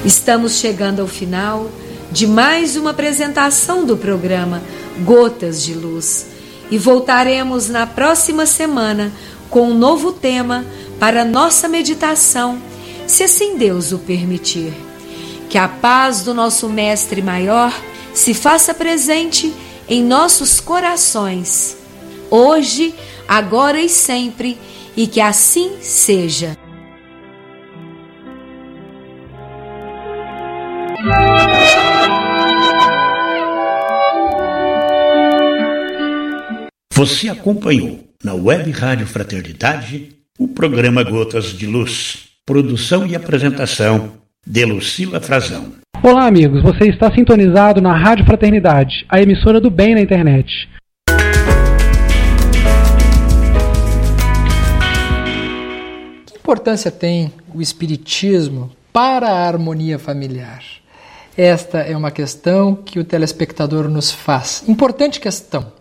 Estamos chegando ao final de mais uma apresentação do programa Gotas de Luz e voltaremos na próxima semana com um novo tema para nossa meditação, se assim Deus o permitir. Que a paz do nosso Mestre Maior se faça presente em nossos corações, hoje, agora e sempre, e que assim seja. Você acompanhou na Web Rádio Fraternidade o programa Gotas de Luz. Produção e apresentação de Lucila Frazão. Olá, amigos. Você está sintonizado na Rádio Fraternidade, a emissora do bem na internet. Que importância tem o Espiritismo para a harmonia familiar? Esta é uma questão que o telespectador nos faz. Importante questão.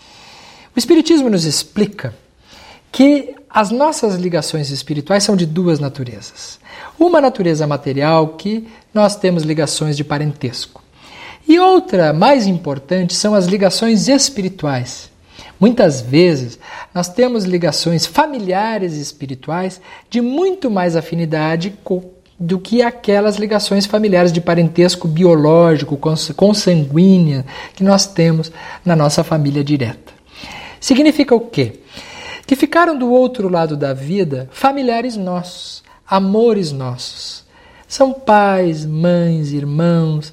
O Espiritismo nos explica que as nossas ligações espirituais são de duas naturezas. Uma natureza material, que nós temos ligações de parentesco. E outra, mais importante, são as ligações espirituais. Muitas vezes nós temos ligações familiares e espirituais de muito mais afinidade do que aquelas ligações familiares de parentesco biológico, consanguínea, que nós temos na nossa família direta. Significa o quê? Que ficaram do outro lado da vida familiares nossos, amores nossos. São pais, mães, irmãos,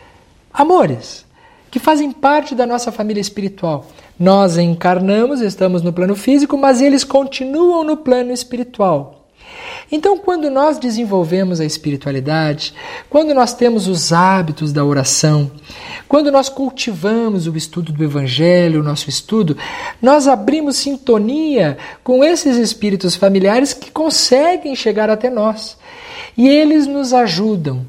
amores que fazem parte da nossa família espiritual. Nós encarnamos, estamos no plano físico, mas eles continuam no plano espiritual. Então, quando nós desenvolvemos a espiritualidade, quando nós temos os hábitos da oração, quando nós cultivamos o estudo do Evangelho, o nosso estudo, nós abrimos sintonia com esses espíritos familiares que conseguem chegar até nós. E eles nos ajudam.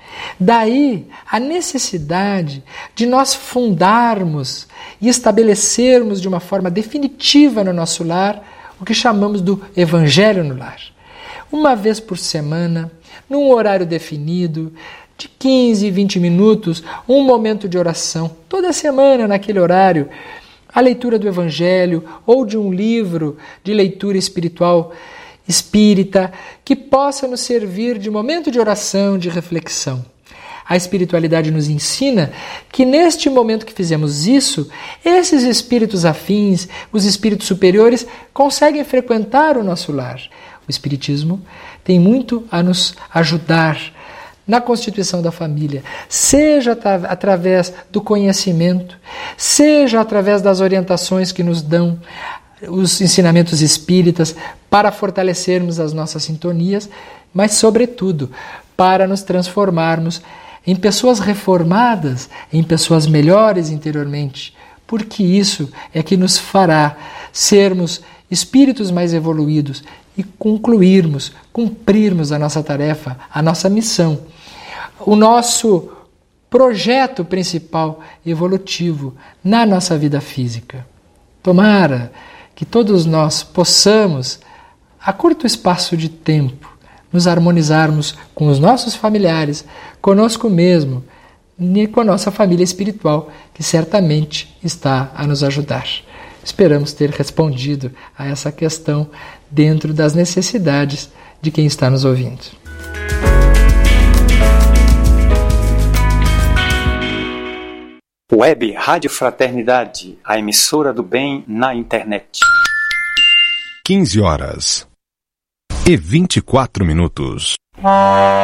Daí a necessidade de nós fundarmos e estabelecermos de uma forma definitiva no nosso lar o que chamamos do Evangelho no lar. Uma vez por semana, num horário definido, de 15, 20 minutos, um momento de oração. Toda semana, naquele horário, a leitura do Evangelho ou de um livro de leitura espiritual espírita que possa nos servir de momento de oração, de reflexão. A espiritualidade nos ensina que neste momento que fizemos isso, esses espíritos afins, os espíritos superiores, conseguem frequentar o nosso lar. O Espiritismo tem muito a nos ajudar na constituição da família, seja através do conhecimento, seja através das orientações que nos dão os ensinamentos espíritas para fortalecermos as nossas sintonias, mas, sobretudo, para nos transformarmos em pessoas reformadas, em pessoas melhores interiormente, porque isso é que nos fará sermos espíritos mais evoluídos e cumprirmos a nossa tarefa, a nossa missão, o nosso projeto principal evolutivo na nossa vida física. Tomara que todos nós possamos, a curto espaço de tempo, nos harmonizarmos com os nossos familiares, conosco mesmo e com a nossa família espiritual, que certamente está a nos ajudar. Esperamos ter respondido a essa questão dentro das necessidades de quem está nos ouvindo. Web Rádio Fraternidade, a emissora do bem na internet. 15 horas e 24 minutos.